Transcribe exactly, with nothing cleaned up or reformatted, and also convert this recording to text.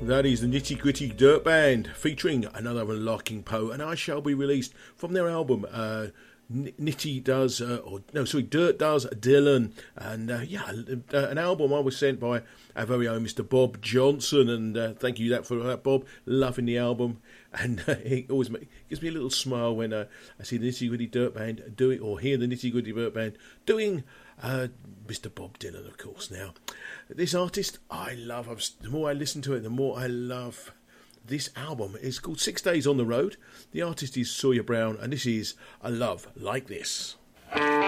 That is the Nitty Gritty Dirt Band featuring another Larking Poe, and I Shall Be Released from their album uh, Nitty Does, uh, or no, sorry, Dirt Does Dylan. And uh, yeah, uh, an album I was sent by our very own Mister Bob Johnson, and uh, thank you that for that, Bob. Loving the album, and uh, it always make, gives me a little smile when uh, I see the Nitty Gritty Dirt Band doing, or hear the Nitty Gritty Dirt Band doing uh, Mister Bob Dylan, of course. Now, this artist I love. I've, the more I listen to it, the more I love this album. It's called Six Days on the Road. The artist is Sawyer Brown, and this is A Love Like This.